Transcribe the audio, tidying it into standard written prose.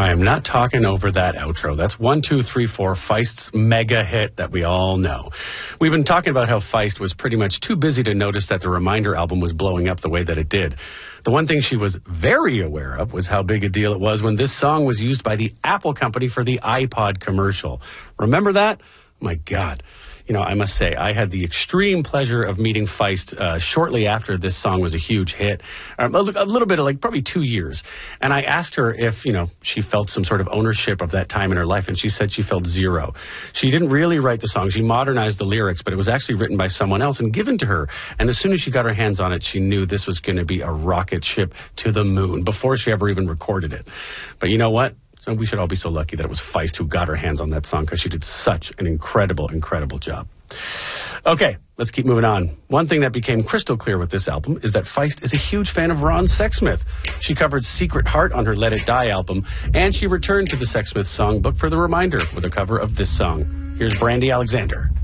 I am not talking over that outro. That's 1, 2, 3, 4, Feist's mega hit that we all know. We've been talking about how Feist was pretty much too busy to notice that the Reminder album was blowing up the way that it did. The one thing she was very aware of was how big a deal it was when this song was used by the Apple company for the iPod commercial. Remember that? My God. You know, I must say, I had the extreme pleasure of meeting Feist shortly after this song was a huge hit. A little bit of probably 2 years. And I asked her if, she felt some sort of ownership of that time in her life. And she said she felt zero. She didn't really write the song. She modernized the lyrics, but it was actually written by someone else and given to her. And as soon as she got her hands on it, she knew this was going to be a rocket ship to the moon before she ever even recorded it. But you know what? So we should all be so lucky that it was Feist who got her hands on that song because she did such an incredible, incredible job. Okay, let's keep moving on. One thing that became crystal clear with this album is that Feist is a huge fan of Ron Sexsmith. She covered Secret Heart on her Let It Die album, and she returned to the Sexsmith songbook for the Reminder with a cover of this song. Here's Brandy Alexander.